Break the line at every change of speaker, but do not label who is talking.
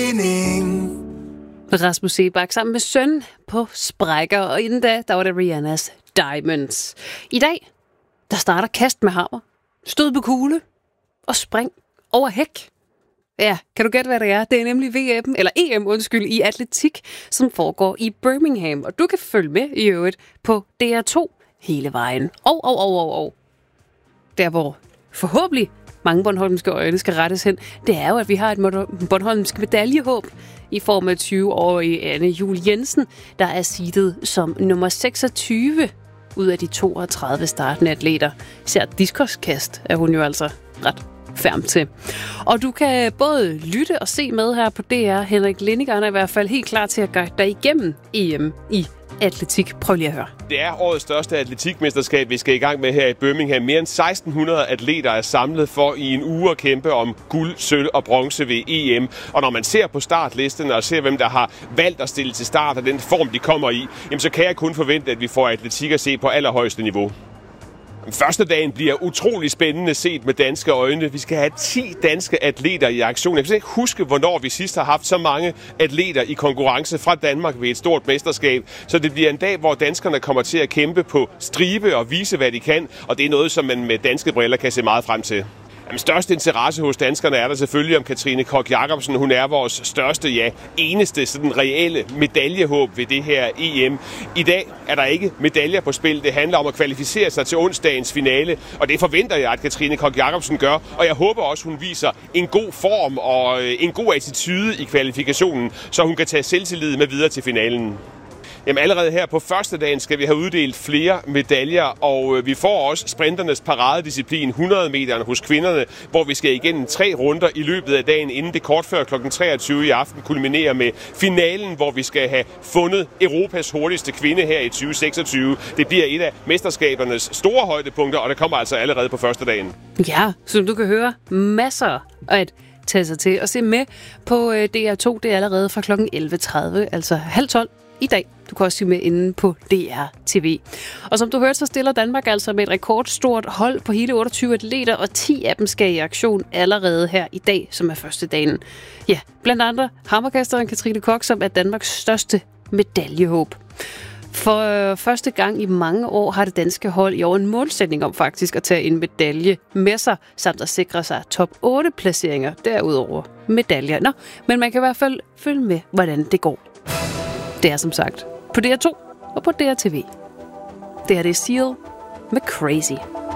mening.
Rasmus Seebach sammen med søn på sprækker, og inden da, der var det Rihannas Diamonds. I dag, der starter kast med hammer, stød på kugle og spring over hæk. Ja, kan du gætte, hvad det er? Det er nemlig EM i atletik, som foregår i Birmingham. Og du kan følge med i øvrigt på DR2 hele vejen. Og. Der, hvor forhåbentlig mange bornholmske øjne skal rettes hen, det er jo, at vi har et bornholmsk medaljehåb i form af 20-årige Anne Juel Jensen, der er seedet som nummer 26 ud af de 32 startende atleter. Især diskoskast er hun jo altså ret færm til. Og du kan både lytte og se med her på DR. Henrik Lindiger er i hvert fald helt klar til at guide dig igennem EM i atletik. Prøv lige at høre.
Det er årets største atletikmesterskab, vi skal i gang med her i Birmingham. Mere end 1600 atleter er samlet for i en uge at kæmpe om guld, sølv og bronze ved EM. Og når man ser på startlisten og ser, hvem der har valgt at stille til start og den form, de kommer i, jamen så kan jeg kun forvente, at vi får atletik at se på allerhøjeste niveau. Første dagen bliver utrolig spændende set med danske øjne. Vi skal have 10 danske atleter i aktion. Jeg kan ikke huske, hvornår vi sidst har haft så mange atleter i konkurrence fra Danmark ved et stort mesterskab. Så det bliver en dag, hvor danskerne kommer til at kæmpe på stribe og vise, hvad de kan. Og det er noget, som man med danske briller kan se meget frem til. Jamen, største interesse hos danskerne er der selvfølgelig om Katrine Koch Jacobsen. Hun er vores største, eneste sådan reelle medaljehåb ved det her EM. I dag er der ikke medaljer på spil. Det handler om at kvalificere sig til onsdagens finale, og det forventer jeg, at Katrine Koch Jacobsen gør. Og jeg håber også, hun viser en god form og en god attitude i kvalifikationen, så hun kan tage selvtillid med videre til finalen. Jamen allerede her på første dagen skal vi have uddelt flere medaljer, og vi får også sprinternes paradedisciplin 100 meterne hos kvinderne, hvor vi skal igennem 3 runder i løbet af dagen, inden det kort før kl. 23 i aften kulminerer med finalen, hvor vi skal have fundet Europas hurtigste kvinde her i 2026. Det bliver et af mesterskabernes store højdepunkter, og det kommer altså allerede på første dagen.
Ja, som du kan høre, masser at tage sig til og se med på DR2. Det er allerede fra kl. 11.30, altså 11:30 i dag. Du kan også se med inde på DR TV. Og som du hørte, så stiller Danmark altså med et rekordstort hold på hele 28 atleter, og 10 af dem skal i aktion allerede her i dag, som er første dagen. Ja, blandt andre hammerkasteren Katrine Koch, som er Danmarks største medaljehåb. For første gang i mange år har det danske hold i år en målsætning om faktisk at tage en medalje med sig, samt at sikre sig top 8 placeringer derudover medaljer. Nå, men man kan i hvert fald følge med, hvordan det går. Det er som sagt på DR2 og på DRTV. Det her det er Seal med Crazy.